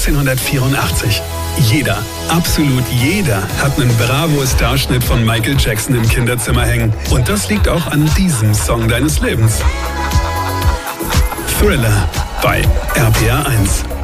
1984. Jeder, absolut jeder hat einen Bravo-Starschnitt von Michael Jackson im Kinderzimmer hängen. Und das liegt auch an diesem Song deines Lebens. Thriller bei RPR 1.